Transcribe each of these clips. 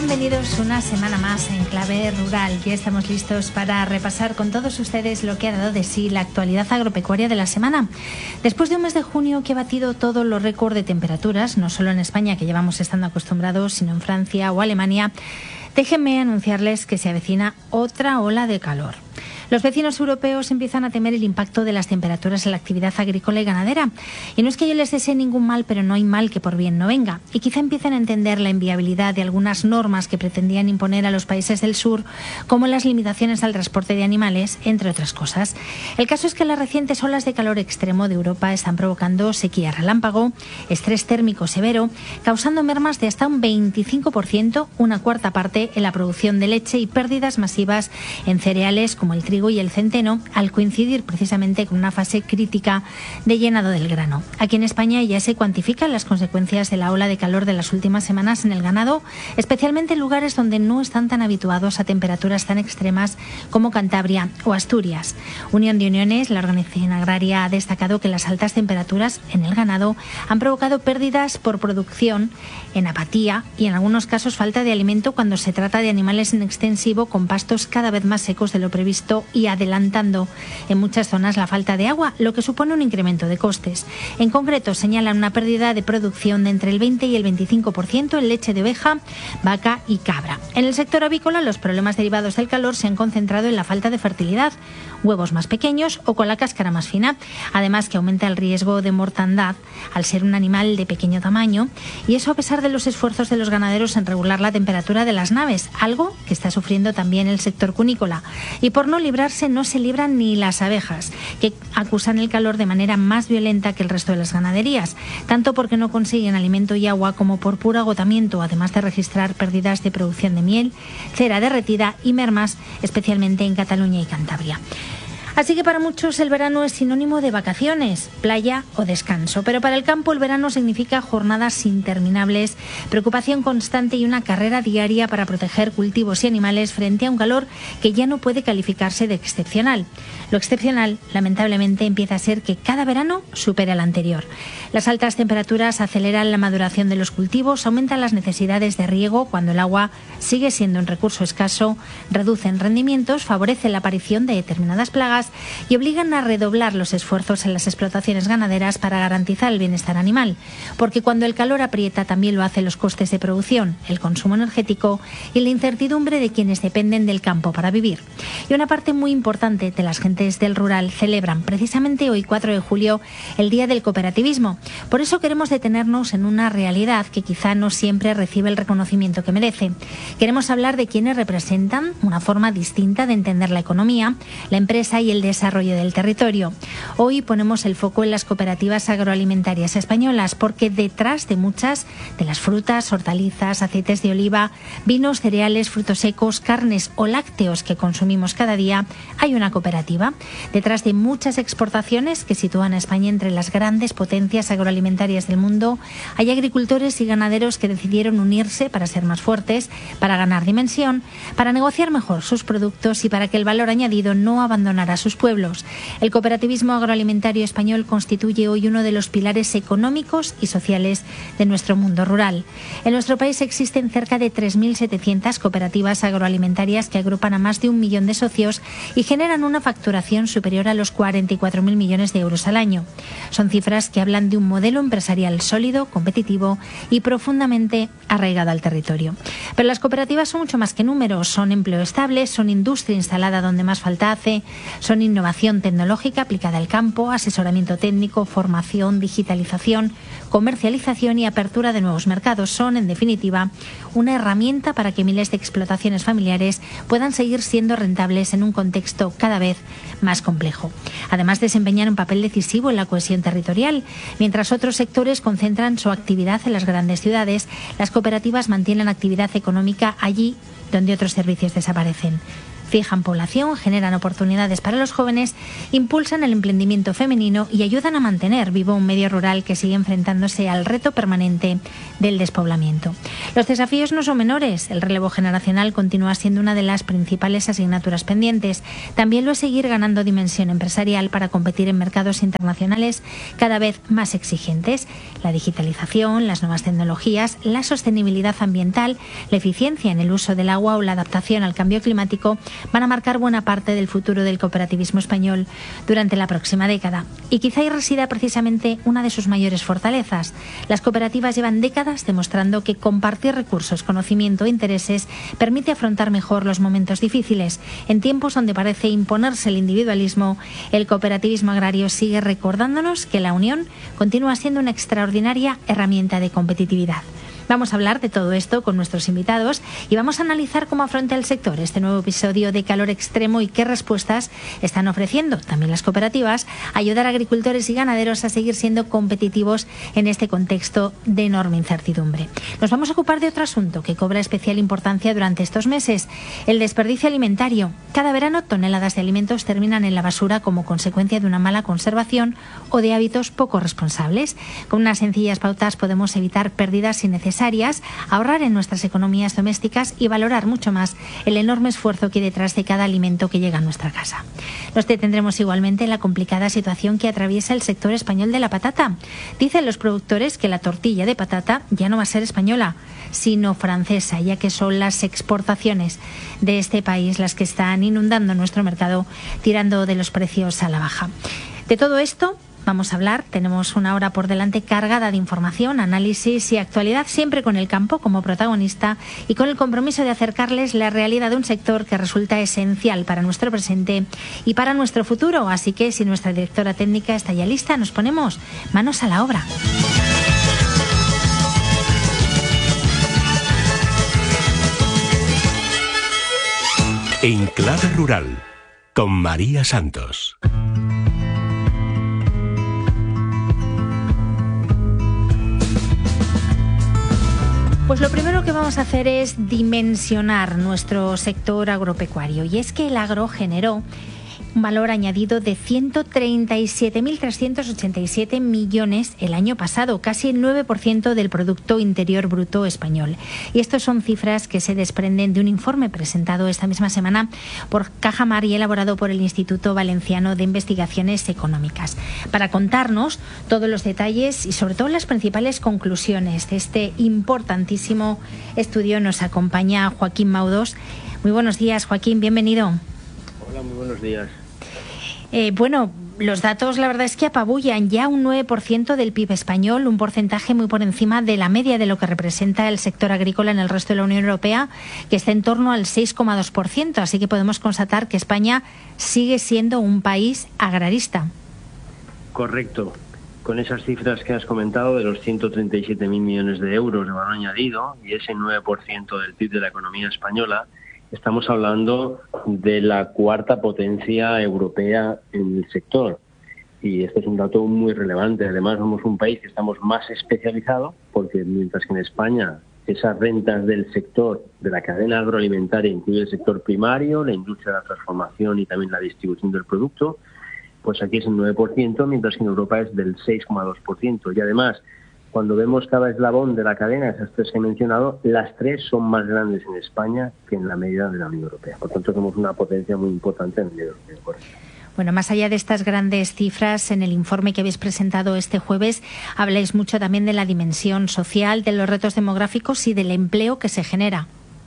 Bienvenidos una semana más en Clave Rural. Ya estamos listos para repasar con todos ustedes lo que ha dado de sí la actualidad agropecuaria de la semana. Después de un mes de junio que ha batido todos los récords de temperaturas, no solo en España, que llevamos estando acostumbrados, sino en Francia o Alemania, déjenme anunciarles que se avecina otra ola de calor. Los vecinos europeos empiezan a temer el impacto de las temperaturas en la actividad agrícola y ganadera. Y no es que yo les desee ningún mal, pero no hay mal que por bien no venga. Y quizá empiecen a entender la inviabilidad de algunas normas que pretendían imponer a los países del sur, como las limitaciones al transporte de animales, entre otras cosas. El caso es que las recientes olas de calor extremo de Europa están provocando sequía relámpago, estrés térmico severo, causando mermas de hasta un 25%, una cuarta parte en la producción de leche y pérdidas masivas en cereales como el trigo y el centeno, al coincidir precisamente con una fase crítica de llenado del grano. Aquí en España ya se cuantifican las consecuencias de la ola de calor de las últimas semanas en el ganado, especialmente en lugares donde no están tan habituados a temperaturas tan extremas como Cantabria o Asturias. Unión de Uniones, la organización agraria, ha destacado que las altas temperaturas en el ganado han provocado pérdidas por producción, en apatía y en algunos casos falta de alimento cuando se trata de animales en extensivo con pastos cada vez más secos de lo previsto y adelantando en muchas zonas la falta de agua, lo que supone un incremento de costes. En concreto, señalan una pérdida de producción de entre el 20 y el 25% en leche de oveja, vaca y cabra. En el sector avícola, los problemas derivados del calor se han concentrado en la falta de fertilidad, huevos más pequeños o con la cáscara más fina, además que aumenta el riesgo de mortandad al ser un animal de pequeño tamaño, y eso a pesar de los esfuerzos de los ganaderos en regular la temperatura de las naves, algo que está sufriendo también el sector cunícola. Y por no librarse no se libran ni las abejas, que acusan el calor de manera más violenta que el resto de las ganaderías, tanto porque no consiguen alimento y agua como por puro agotamiento, además de registrar pérdidas de producción de miel, cera derretida y mermas, especialmente en Cataluña y Cantabria. Así que para muchos el verano es sinónimo de vacaciones, playa o descanso. Pero para el campo el verano significa jornadas interminables, preocupación constante y una carrera diaria para proteger cultivos y animales frente a un calor que ya no puede calificarse de excepcional. Lo excepcional, lamentablemente, empieza a ser que cada verano supera el anterior. Las altas temperaturas aceleran la maduración de los cultivos, aumentan las necesidades de riego cuando el agua sigue siendo un recurso escaso, reducen rendimientos, favorecen la aparición de determinadas plagas y obligan a redoblar los esfuerzos en las explotaciones ganaderas para garantizar el bienestar animal, porque cuando el calor aprieta también lo hacen los costes de producción, el consumo energético y la incertidumbre de quienes dependen del campo para vivir. Y una parte muy importante de las gentes del rural celebran precisamente hoy, 4 de julio, el Día del Cooperativismo. Por eso queremos detenernos en una realidad que quizá no siempre recibe el reconocimiento que merece. Queremos hablar de quienes representan una forma distinta de entender la economía, la empresa y el desarrollo del territorio. Hoy ponemos el foco en las cooperativas agroalimentarias españolas porque detrás de muchas de las frutas, hortalizas, aceites de oliva, vinos, cereales, frutos secos, carnes o lácteos que consumimos cada día, hay una cooperativa. Detrás de muchas exportaciones que sitúan a España entre las grandes potencias agroalimentarias del mundo, hay agricultores y ganaderos que decidieron unirse para ser más fuertes, para ganar dimensión, para negociar mejor sus productos y para que el valor añadido no abandonara sus pueblos. El cooperativismo agroalimentario español constituye hoy uno de los pilares económicos y sociales de nuestro mundo rural. En nuestro país existen cerca de 3.700 cooperativas agroalimentarias que agrupan a más de 1 millón de socios y generan una facturación superior a los 44.000 millones de euros al año. Son cifras que hablan de un modelo empresarial sólido, competitivo y profundamente arraigado al territorio. Pero las cooperativas son mucho más que números, son empleo estable, son industria instalada donde más falta hace, son innovación tecnológica aplicada al campo, asesoramiento técnico, formación, digitalización, comercialización y apertura de nuevos mercados. Son, en definitiva, una herramienta para que miles de explotaciones familiares puedan seguir siendo rentables en un contexto cada vez más complejo. Además, desempeñan un papel decisivo en la cohesión territorial. Mientras otros sectores concentran su actividad en las grandes ciudades, las cooperativas mantienen actividad económica allí donde otros servicios desaparecen. fijan población, generan oportunidades para los jóvenes, impulsan el emprendimiento femenino y ayudan a mantener vivo un medio rural que sigue enfrentándose al reto permanente del despoblamiento. Los desafíos no son menores. El relevo generacional continúa siendo una de las principales asignaturas pendientes. También lo es seguir ganando dimensión empresarial para competir en mercados internacionales cada vez más exigentes. La digitalización, las nuevas tecnologías, la sostenibilidad ambiental, la eficiencia en el uso del agua o la adaptación al cambio climático van a marcar buena parte del futuro del cooperativismo español durante la próxima década. Y quizá ahí resida precisamente una de sus mayores fortalezas. Las cooperativas llevan décadas demostrando que compartir recursos, conocimiento e intereses permite afrontar mejor los momentos difíciles. En tiempos donde parece imponerse el individualismo, el cooperativismo agrario sigue recordándonos que la unión continúa siendo una extraordinaria herramienta de competitividad. Vamos a hablar de todo esto con nuestros invitados y vamos a analizar cómo afronta el sector este nuevo episodio de calor extremo y qué respuestas están ofreciendo también las cooperativas a ayudar a agricultores y ganaderos a seguir siendo competitivos en este contexto de enorme incertidumbre. Nos vamos a ocupar de otro asunto que cobra especial importancia durante estos meses, el desperdicio alimentario. Cada verano toneladas de alimentos terminan en la basura como consecuencia de una mala conservación o de hábitos poco responsables. Con unas sencillas pautas podemos evitar pérdidas innecesarias, ahorrar en nuestras economías domésticas y valorar mucho más el enorme esfuerzo que hay detrás de cada alimento que llega a nuestra casa. Nos detendremos igualmente en la complicada situación que atraviesa el sector español de la patata. Dicen los productores que la tortilla de patata ya no va a ser española, sino francesa, ya que son las exportaciones de este país las que están inundando nuestro mercado, tirando de los precios a la baja. De todo esto vamos a hablar, tenemos una hora por delante cargada de información, análisis y actualidad, siempre con el campo como protagonista y con el compromiso de acercarles la realidad de un sector que resulta esencial para nuestro presente y para nuestro futuro. Así que si nuestra directora técnica está ya lista, nos ponemos manos a la obra. En Clave Rural, con María Santos. Pues lo primero que vamos a hacer es dimensionar nuestro sector agropecuario. Y es que el agro generó un valor añadido de 137.387 millones el año pasado, casi el 9% del Producto Interior Bruto español. Y estas son cifras que se desprenden de un informe presentado esta misma semana por Cajamar y elaborado por el Instituto Valenciano de Investigaciones Económicas. Para contarnos todos los detalles y sobre todo las principales conclusiones de este importantísimo estudio nos acompaña Joaquín Maudós. Muy buenos días, Joaquín, bienvenido. Hola, muy buenos días. Bueno, los datos la verdad es que apabullan ya un 9% del PIB español, un porcentaje muy por encima de la media de lo que representa el sector agrícola en el resto de la Unión Europea, que está en torno al 6,2%. Así que podemos constatar que España sigue siendo un país agrarista. Correcto. Con esas cifras que has comentado de los 137.000 millones de euros de valor añadido y ese 9% del PIB de la economía española, estamos hablando de la cuarta potencia europea en el sector y este es un dato muy relevante. Además, somos un país que estamos más especializado porque mientras que en España esas rentas del sector de la cadena agroalimentaria incluye el sector primario, la industria de la transformación y también la distribución del producto, pues aquí es el 9%, mientras que en Europa es del 6,2%. Y además, cuando vemos cada eslabón de la cadena, esas tres que he mencionado, las tres son más grandes en España que en la media de la Unión Europea. Por tanto, somos una potencia muy importante en el medio europeo. Bueno, más allá de estas grandes cifras, en el informe que habéis presentado este jueves, habláis mucho también de la dimensión social, de los retos demográficos y del empleo que se genera.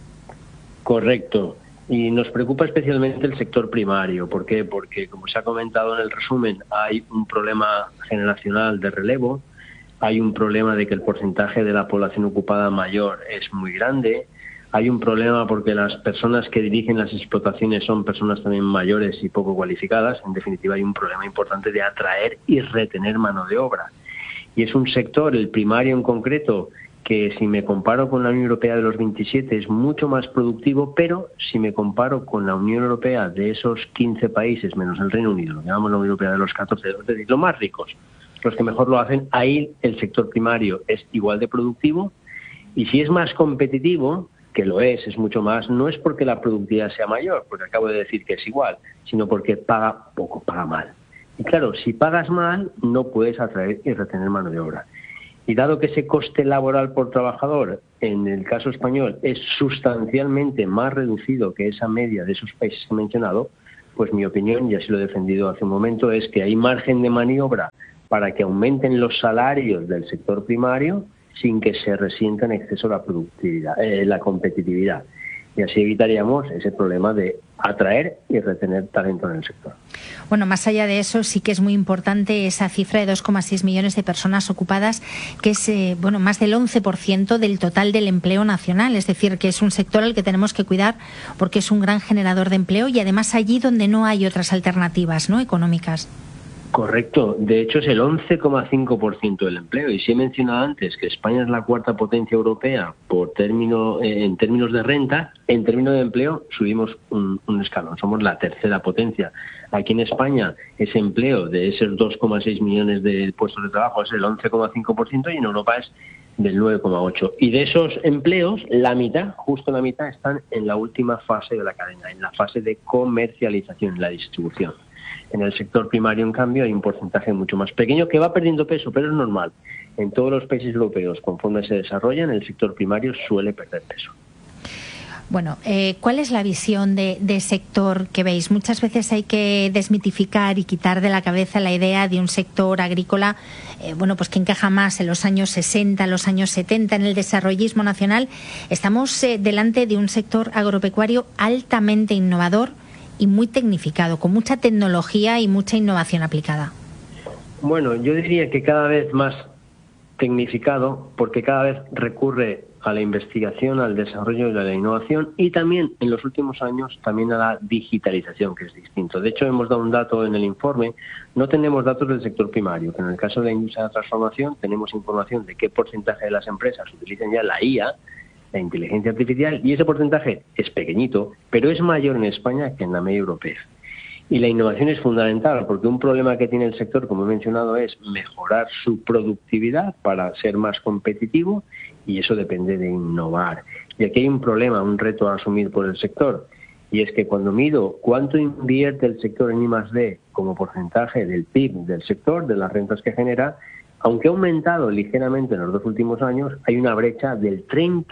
Correcto. Y nos preocupa especialmente el sector primario. ¿Por qué? Porque, como se ha comentado en el resumen, hay un problema generacional de relevo. Hay un problema de que el porcentaje de la población ocupada mayor es muy grande. Hay un problema porque las personas que dirigen las explotaciones son personas también mayores y poco cualificadas. En definitiva, hay un problema importante de atraer y retener mano de obra. Y es un sector, el primario en concreto, que si me comparo con la Unión Europea de los 27 es mucho más productivo, pero si me comparo con la Unión Europea de esos 15 países, menos el Reino Unido, lo que llamamos la Unión Europea de los 14, es decir, los más ricos, los que mejor lo hacen, ahí el sector primario es igual de productivo y si es más competitivo, que lo es mucho más, no es porque la productividad sea mayor, porque acabo de decir que es igual, sino porque paga poco, paga mal. Y claro, si pagas mal, no puedes atraer y retener mano de obra. Y dado que ese coste laboral por trabajador, en el caso español, es sustancialmente más reducido que esa media de esos países que he mencionado, pues mi opinión, y así lo he defendido hace un momento, es que hay margen de maniobra para que aumenten los salarios del sector primario sin que se resienta en exceso la productividad, la competitividad. Y así evitaríamos ese problema de atraer y retener talento en el sector. Bueno, más allá de eso, sí que es muy importante esa cifra de 2,6 millones de personas ocupadas, que es más del 11% del total del empleo nacional. Es decir, que es un sector al que tenemos que cuidar porque es un gran generador de empleo y además allí donde no hay otras alternativas, ¿no?, económicas. Correcto. De hecho, es el 11,5% del empleo. Y sí he mencionado antes que España es la cuarta potencia europea en términos de renta. En términos de empleo subimos un escalón. Somos la tercera potencia. Aquí en España ese empleo de esos 2,6 millones de puestos de trabajo es el 11,5% y en Europa es del 9,8%. Y de esos empleos, la mitad, justo la mitad, están en la última fase de la cadena, en la fase de comercialización, en la distribución. En el sector primario, en cambio, hay un porcentaje mucho más pequeño que va perdiendo peso, pero es normal. En todos los países europeos, conforme se desarrollan, el sector primario suele perder peso. Bueno, ¿cuál es la visión de sector que veis? Muchas veces hay que desmitificar y quitar de la cabeza la idea de un sector agrícola pues que encaja más en los años 60, los años 70, en el desarrollismo nacional. Estamos delante de un sector agropecuario altamente innovador y muy tecnificado, con mucha tecnología y mucha innovación aplicada. Bueno, yo diría que cada vez más tecnificado, porque cada vez recurre a la investigación, al desarrollo y a la innovación, y también en los últimos años también a la digitalización, que es distinto. De hecho, hemos dado un dato en el informe. No tenemos datos del sector primario, que en el caso de la industria de la transformación tenemos información de qué porcentaje de las empresas utilizan ya la IA, la inteligencia artificial, y ese porcentaje es pequeñito, pero es mayor en España que en la media europea. Y la innovación es fundamental, porque un problema que tiene el sector, como he mencionado, es mejorar su productividad para ser más competitivo, y eso depende de innovar. Y aquí hay un problema, un reto a asumir por el sector, y es que cuando mido cuánto invierte el sector en I+D como porcentaje del PIB del sector, de las rentas que genera, aunque ha aumentado ligeramente en los 2 últimos años, hay una brecha del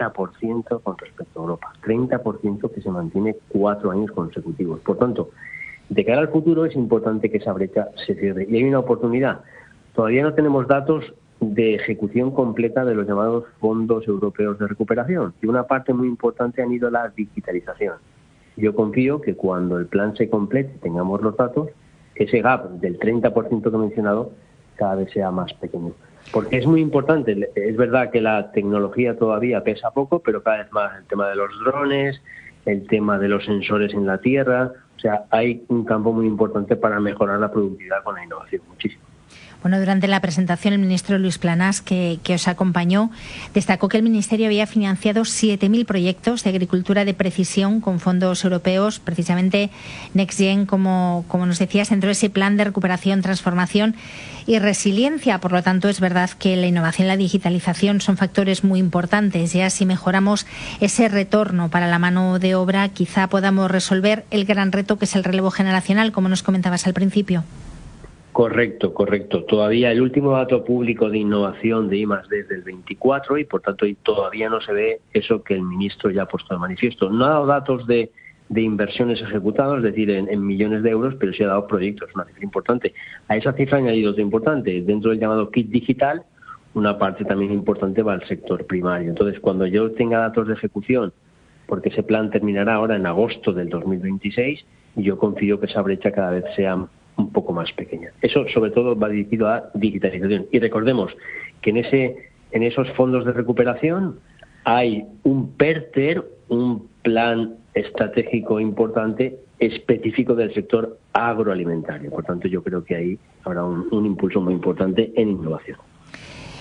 30% con respecto a Europa. 30% que se mantiene 4 años consecutivos. Por tanto, de cara al futuro es importante que esa brecha se cierre. Y hay una oportunidad. Todavía no tenemos datos de ejecución completa de los llamados fondos europeos de recuperación. Y una parte muy importante han ido a la digitalización. Yo confío que cuando el plan se complete y tengamos los datos, ese gap del 30% que he mencionado cada vez sea más pequeño. Porque es muy importante. Es verdad que la tecnología todavía pesa poco, pero cada vez más el tema de los drones, el tema de los sensores en la tierra. O sea, hay un campo muy importante para mejorar la productividad con la innovación. Muchísimo. Bueno, durante la presentación el ministro Luis Planas, que os acompañó, destacó que el Ministerio había financiado 7.000 proyectos de agricultura de precisión con fondos europeos. Precisamente NextGen, como nos decías, entró ese plan de recuperación, transformación y resiliencia. Por lo tanto, es verdad que la innovación y la digitalización son factores muy importantes. Ya si mejoramos ese retorno para la mano de obra, quizá podamos resolver el gran reto que es el relevo generacional, como nos comentabas al principio. Correcto. Todavía el último dato público de innovación de I+D es del 24 y por tanto todavía no se ve eso que el ministro ya ha puesto de manifiesto. No ha dado datos de inversiones ejecutadas, es decir, en millones de euros, pero sí ha dado proyectos, una cifra importante. A esa cifra ha añadido otro importante. Dentro del llamado kit digital, una parte también importante va al sector primario. Entonces, cuando yo tenga datos de ejecución, porque ese plan terminará ahora en agosto del 2026, yo confío que esa brecha cada vez sea un poco más pequeña. Eso sobre todo va dirigido a digitalización. Y recordemos que en esos fondos de recuperación hay un PERTER, un plan estratégico importante específico del sector agroalimentario. Por tanto, yo creo que ahí habrá un impulso muy importante en innovación.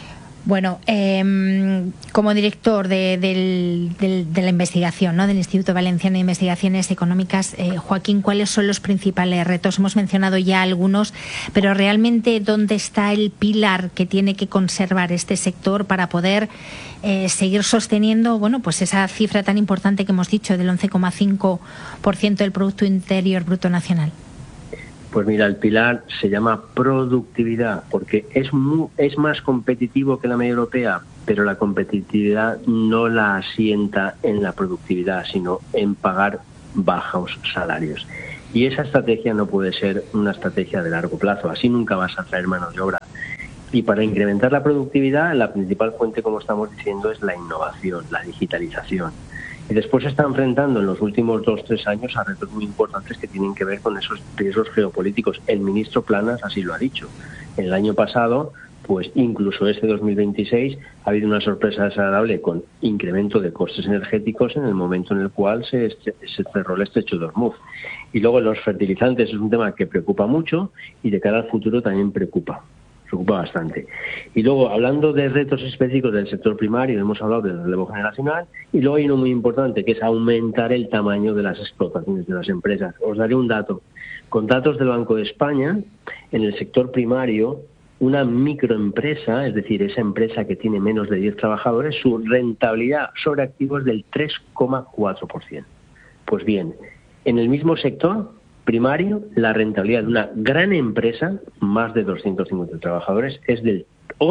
Bueno, como director de la investigación, ¿no?, del Instituto Valenciano de Investigaciones Económicas, Joaquín, ¿cuáles son los principales retos? Hemos mencionado ya algunos, pero realmente, ¿dónde está el pilar que tiene que conservar este sector para poder seguir sosteniendo, bueno, pues esa cifra tan importante que hemos dicho del 11,5% del Producto Interior Bruto Nacional? Pues mira, el pilar se llama productividad, porque es más competitivo que la media europea, pero la competitividad no la asienta en la productividad, sino en pagar bajos salarios. Y esa estrategia no puede ser una estrategia de largo plazo, así nunca vas a traer mano de obra. Y para incrementar la productividad, la principal fuente, como estamos diciendo, es la innovación, la digitalización. Y después se está enfrentando en los últimos 2-3 años a retos muy importantes que tienen que ver con esos riesgos geopolíticos. El ministro Planas así lo ha dicho. El año pasado, pues incluso este 2026, ha habido una sorpresa desagradable con incremento de costes energéticos en el momento en el cual se cerró el estrecho de Hormuz. Y luego los fertilizantes es un tema que preocupa mucho y de cara al futuro también preocupa bastante. Y luego, hablando de retos específicos del sector primario, hemos hablado del relevo generacional, y luego hay uno muy importante, que es aumentar el tamaño de las explotaciones de las empresas. Os daré un dato. Con datos del Banco de España, en el sector primario, una microempresa, es decir, esa empresa que tiene menos de 10 trabajadores, su rentabilidad sobre activos es del 3,4%. Pues bien, en el mismo sector primario, la rentabilidad de una gran empresa, más de 250 trabajadores, es del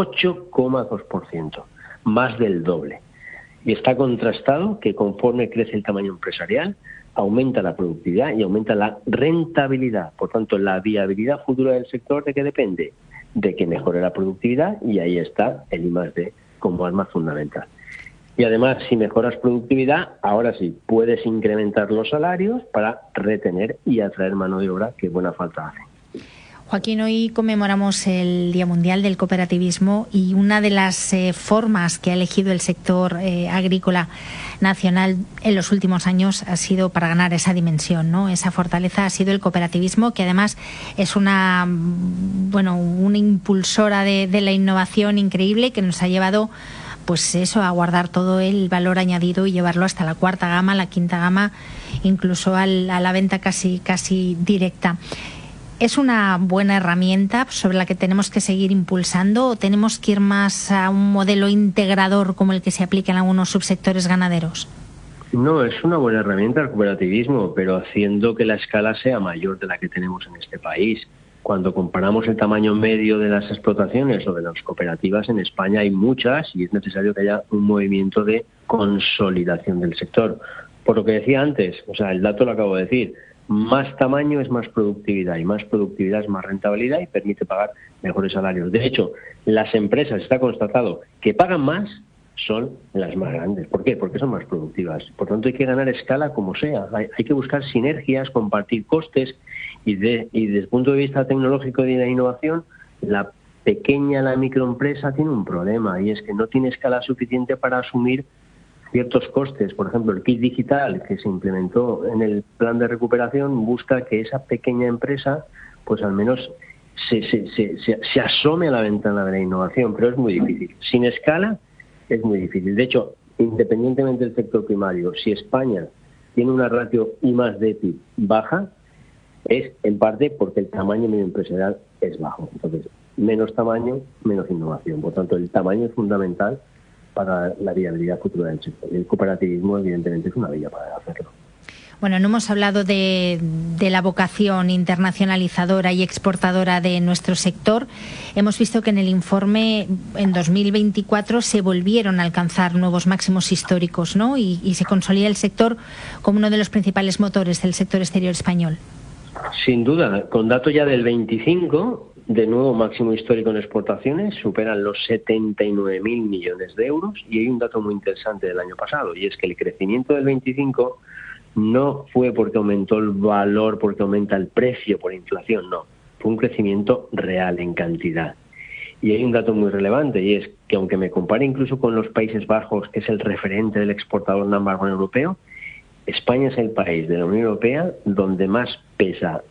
8,2%, más del doble. Y está contrastado que conforme crece el tamaño empresarial, aumenta la productividad y aumenta la rentabilidad. Por tanto, la viabilidad futura del sector, ¿de qué depende? De que mejore la productividad, y ahí está el I+D como arma fundamental. Y además, si mejoras productividad, ahora sí, puedes incrementar los salarios para retener y atraer mano de obra, que buena falta hace. Joaquín, hoy conmemoramos el Día Mundial del Cooperativismo, y una de las formas que ha elegido el sector agrícola nacional en los últimos años ha sido para ganar esa dimensión, ¿no? Esa fortaleza ha sido el cooperativismo, que además es una impulsora de la innovación increíble, que nos ha llevado, pues eso, a guardar todo el valor añadido y llevarlo hasta la cuarta gama, la quinta gama, incluso a la venta casi directa. ¿Es una buena herramienta sobre la que tenemos que seguir impulsando, o tenemos que ir más a un modelo integrador como el que se aplica en algunos subsectores ganaderos? No, es una buena herramienta el cooperativismo, pero haciendo que la escala sea mayor de la que tenemos en este país. Cuando comparamos el tamaño medio de las explotaciones o de las cooperativas, en España hay muchas, y es necesario que haya un movimiento de consolidación del sector. Por lo que decía antes, el dato lo acabo de decir, más tamaño es más productividad, y más productividad es más rentabilidad y permite pagar mejores salarios. De hecho, las empresas, está constatado, que pagan más son las más grandes. ¿Por qué? Porque son más productivas. Por tanto, hay que ganar escala como sea. Hay que buscar sinergias, compartir costes, y desde el punto de vista tecnológico y de la innovación, la microempresa tiene un problema, y es que no tiene escala suficiente para asumir ciertos costes. Por ejemplo, el kit digital que se implementó en el plan de recuperación busca que esa pequeña empresa, pues al menos se asome a la ventana de la innovación, pero es muy difícil. Sin escala es muy difícil. De hecho, independientemente del sector primario, si España tiene una ratio I+D baja, es en parte porque el tamaño medio empresarial es bajo. Entonces, menos tamaño, menos innovación. Por tanto, el tamaño es fundamental para la viabilidad futura del sector. Y el cooperativismo, evidentemente, es una vía para hacerlo. Bueno, no hemos hablado de la vocación internacionalizadora y exportadora de nuestro sector. Hemos visto que en el informe, en 2024, se volvieron a alcanzar nuevos máximos históricos, ¿no? Y se consolida el sector como uno de los principales motores del sector exterior español. Sin duda, con datos ya del 25, de nuevo máximo histórico en exportaciones, superan los 79.000 millones de euros, y hay un dato muy interesante del año pasado, y es que el crecimiento del 25 no fue porque aumentó el valor, porque aumenta el precio por inflación, no, fue un crecimiento real en cantidad. Y hay un dato muy relevante, y es que aunque me compare incluso con los Países Bajos, que es el referente del exportador number one europeo, España es el país de la Unión Europea donde más pesa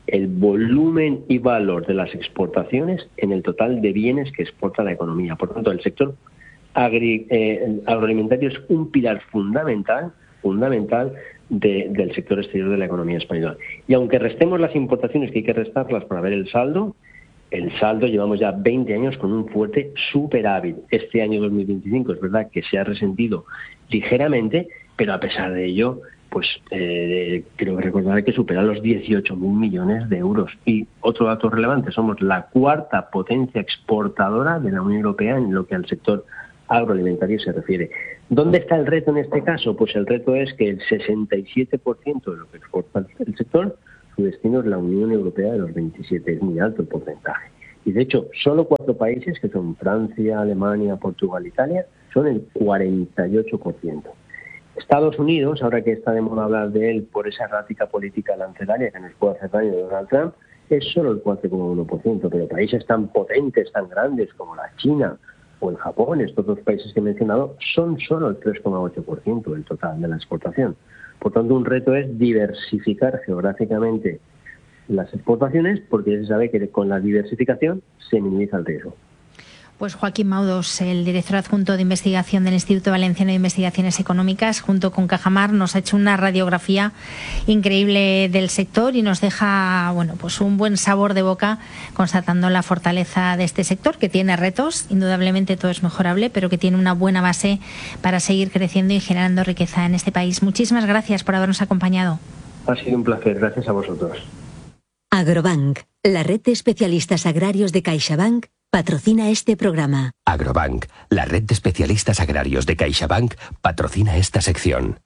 el volumen y valor de las exportaciones en el total de bienes que exporta la economía. Por tanto, el sector agroalimentario es un pilar fundamental del sector exterior de la economía española. Y aunque restemos las importaciones, que hay que restarlas para ver el saldo llevamos ya 20 años con un fuerte superávit. Este año 2025 es verdad que se ha resentido ligeramente, pero a pesar de ello, pues creo que recordar que supera los 18.000 millones de euros. Y otro dato relevante, somos la cuarta potencia exportadora de la Unión Europea en lo que al sector agroalimentario se refiere. ¿Dónde está el reto en este caso? Pues el reto es que el 67% de lo que exporta el sector, su destino es la Unión Europea de los 27, es muy alto el porcentaje. Y de hecho, solo 4 países, que son Francia, Alemania, Portugal, Italia, son el 48%. Estados Unidos, ahora que está de moda hablar de él por esa errática política arancelaria que nos puede hacer daño de Donald Trump, es solo el 4,1%, pero países tan potentes, tan grandes como la China o el Japón, estos dos países que he mencionado, son solo el 3,8% del total de la exportación. Por tanto, un reto es diversificar geográficamente las exportaciones, porque se sabe que con la diversificación se minimiza el riesgo. Pues Joaquín Maudos, el director adjunto de investigación del Instituto Valenciano de Investigaciones Económicas, junto con Cajamar, nos ha hecho una radiografía increíble del sector y nos deja, pues un buen sabor de boca, constatando la fortaleza de este sector, que tiene retos, indudablemente todo es mejorable, pero que tiene una buena base para seguir creciendo y generando riqueza en este país. Muchísimas gracias por habernos acompañado. Ha sido un placer, gracias a vosotros. Agrobank, la red de especialistas agrarios de CaixaBank, patrocina este programa. Agrobank, la red de especialistas agrarios de CaixaBank, patrocina esta sección.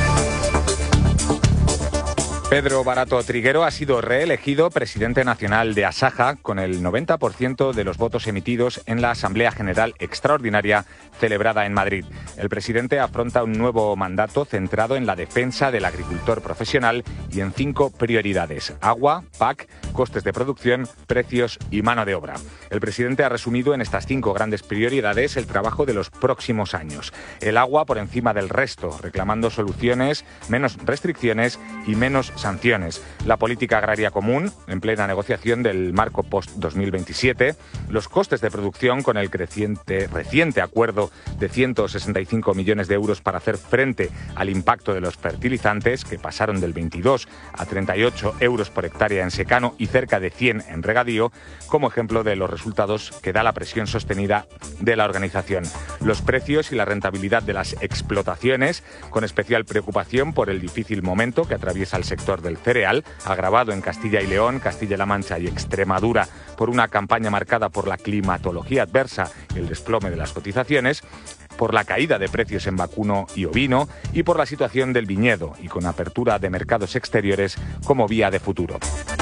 Pedro Barato Triguero ha sido reelegido presidente nacional de Asaja con el 90% de los votos emitidos en la Asamblea General Extraordinaria celebrada en Madrid. El presidente afronta un nuevo mandato centrado en la defensa del agricultor profesional y en 5 prioridades: agua, PAC, costes de producción, precios y mano de obra. El presidente ha resumido en estas 5 grandes prioridades el trabajo de los próximos años. El agua por encima del resto, reclamando soluciones, menos restricciones y menos sanciones. La política agraria común, en plena negociación del marco post-2027. Los costes de producción, con el reciente acuerdo de 165 millones de euros para hacer frente al impacto de los fertilizantes, que pasaron del 22 a 38 euros por hectárea en secano y cerca de 100 en regadío, como ejemplo de los resultados que da la presión sostenida de la organización. Los precios y la rentabilidad de las explotaciones, con especial preocupación por el difícil momento que atraviesa el sector del cereal, agravado en Castilla y León, Castilla-La Mancha y Extremadura por una campaña marcada por la climatología adversa y el desplome de las cotizaciones, por la caída de precios en vacuno y ovino y por la situación del viñedo, y con apertura de mercados exteriores como vía de futuro.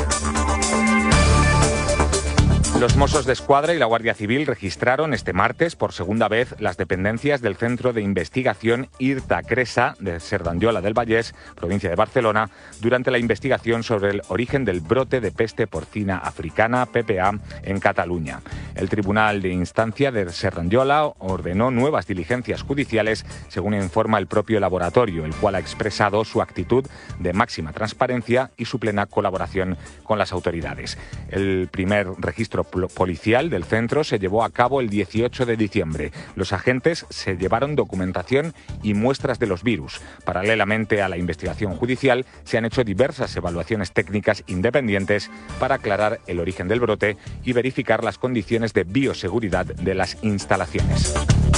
Los Mossos d'Esquadra y la Guardia Civil registraron este martes por segunda vez las dependencias del Centro de Investigación IRTA Cresa de Cerdanyola del Vallès, provincia de Barcelona, durante la investigación sobre el origen del brote de peste porcina africana, PPA, en Cataluña. El Tribunal de Instancia de Cerdanyola ordenó nuevas diligencias judiciales, según informa el propio laboratorio, el cual ha expresado su actitud de máxima transparencia y su plena colaboración con las autoridades. El primer registro policial del centro se llevó a cabo el 18 de diciembre. Los agentes se llevaron documentación y muestras de los virus. Paralelamente a la investigación judicial, se han hecho diversas evaluaciones técnicas independientes para aclarar el origen del brote y verificar las condiciones de bioseguridad de las instalaciones.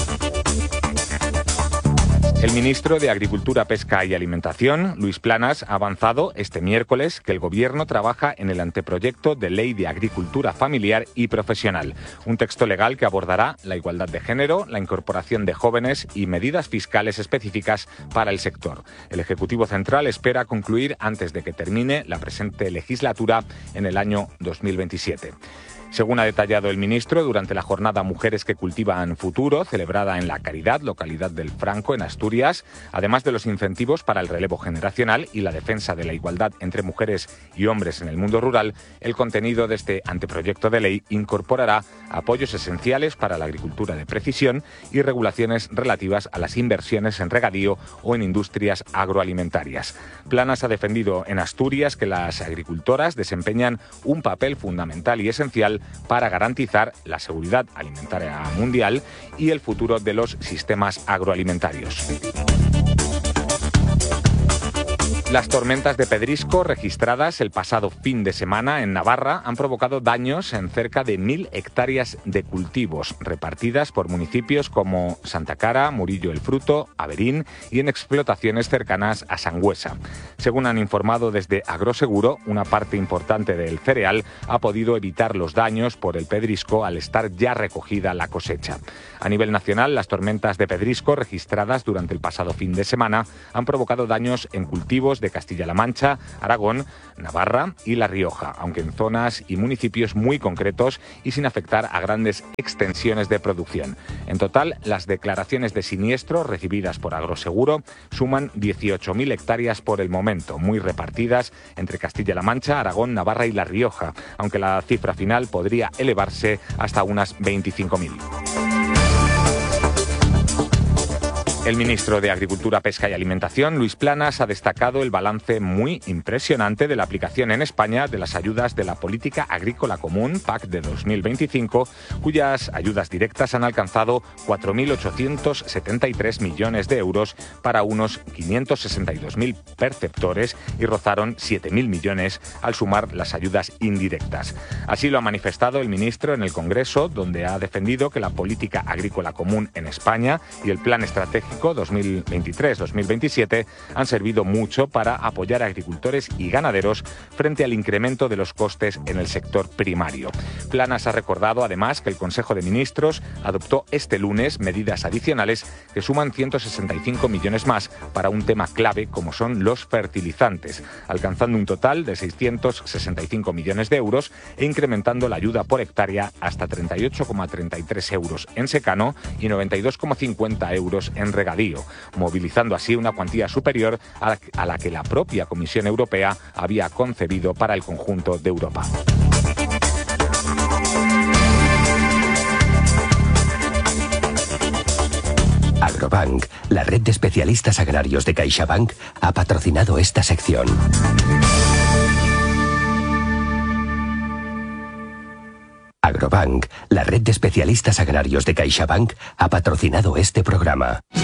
El ministro de Agricultura, Pesca y Alimentación, Luis Planas, ha avanzado este miércoles que el Gobierno trabaja en el anteproyecto de Ley de Agricultura Familiar y Profesional, un texto legal que abordará la igualdad de género, la incorporación de jóvenes y medidas fiscales específicas para el sector. El Ejecutivo Central espera concluir antes de que termine la presente legislatura en el año 2027. Según ha detallado el ministro, durante la jornada Mujeres que Cultivan Futuro, celebrada en La Caridad, localidad del Franco, en Asturias, además de los incentivos para el relevo generacional y la defensa de la igualdad entre mujeres y hombres en el mundo rural, el contenido de este anteproyecto de ley incorporará apoyos esenciales para la agricultura de precisión y regulaciones relativas a las inversiones en regadío o en industrias agroalimentarias. Planas ha defendido en Asturias que las agricultoras desempeñan un papel fundamental y esencial para garantizar la seguridad alimentaria mundial y el futuro de los sistemas agroalimentarios. Las tormentas de pedrisco registradas el pasado fin de semana en Navarra han provocado daños en cerca de 1.000 hectáreas de cultivos, repartidas por municipios como Santa Cara, Murillo el Fruto, Averín y en explotaciones cercanas a Sangüesa. Según han informado desde Agroseguro, una parte importante del cereal ha podido evitar los daños por el pedrisco al estar ya recogida la cosecha. A nivel nacional, las tormentas de pedrisco registradas durante el pasado fin de semana han provocado daños en cultivos de Castilla-La Mancha, Aragón, Navarra y La Rioja, aunque en zonas y municipios muy concretos y sin afectar a grandes extensiones de producción. En total, las declaraciones de siniestro recibidas por Agroseguro suman 18.000 hectáreas por el momento, muy repartidas entre Castilla-La Mancha, Aragón, Navarra y La Rioja, aunque la cifra final podría elevarse hasta unas 25.000. El ministro de Agricultura, Pesca y Alimentación, Luis Planas, ha destacado el balance muy impresionante de la aplicación en España de las ayudas de la Política Agrícola Común, PAC de 2025, cuyas ayudas directas han alcanzado 4.873 millones de euros para unos 562.000 perceptores y rozaron 7.000 millones al sumar las ayudas indirectas. Así lo ha manifestado el ministro en el Congreso, donde ha defendido que la Política Agrícola Común en España y el Plan Estratégico 2023-2027 han servido mucho para apoyar a agricultores y ganaderos frente al incremento de los costes en el sector primario. Planas ha recordado además que el Consejo de Ministros adoptó este lunes medidas adicionales que suman 165 millones más para un tema clave como son los fertilizantes, alcanzando un total de 665 millones de euros e incrementando la ayuda por hectárea hasta 38,33 euros en secano y 92,50 euros en regadío, movilizando así una cuantía superior a la que la propia Comisión Europea había concebido para el conjunto de Europa. Agrobank, la red de especialistas agrarios de CaixaBank, ha patrocinado esta sección. Agrobank, la red de especialistas agrarios de CaixaBank, ha patrocinado este programa.